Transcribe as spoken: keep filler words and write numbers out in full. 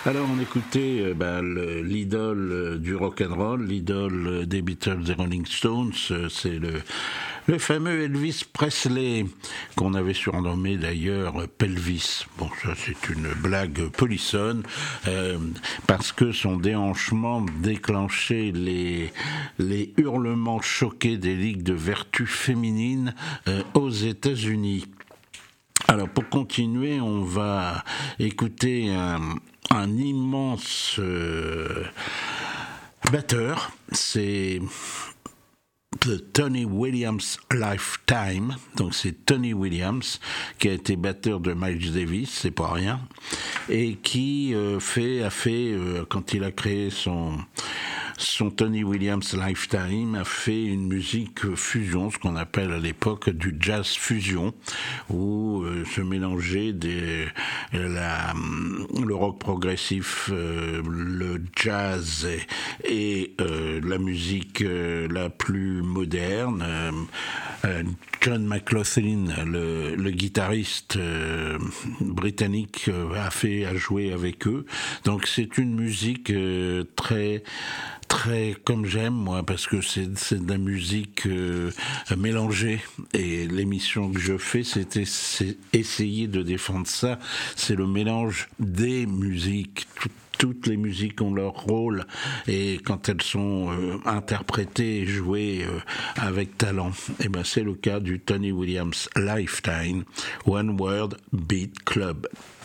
Alors on écoutait euh, bah, le, l'idole euh, du rock'n'roll, l'idole euh, des Beatles, des Rolling Stones, euh, c'est le, le fameux Elvis Presley, qu'on avait surnommé d'ailleurs euh, Pelvis. Bon, ça c'est une blague polissonne, euh, parce que son déhanchement déclenchait les, les hurlements choqués des ligues de vertu féminines euh, aux États-Unis. Alors pour continuer, on va écouter un, un immense euh, batteur, c'est The Tony Williams Lifetime, donc c'est Tony Williams qui a été batteur de Miles Davis, c'est pas rien, et qui euh, fait, a fait, euh, quand il a créé son... Son Tony Williams Lifetime a fait une musique fusion, ce qu'on appelle à l'époque du jazz fusion, où euh, se mélangeait des, la, le rock progressif, euh, le jazz et, et euh, la musique euh, la plus moderne. Euh, euh, John McLaughlin, le, le guitariste euh, britannique, euh, a fait, a joué avec eux. Donc c'est une musique euh, très très comme j'aime moi, parce que c'est c'est de la musique euh, mélangée, et l'émission que je fais c'était c'est essayer de défendre ça. C'est le mélange des musiques. Tout, toutes les musiques ont leur rôle, et quand elles sont euh, interprétées et jouées euh, avec talent, et ben c'est le cas du Tony Williams Lifetime One Word Beat Club.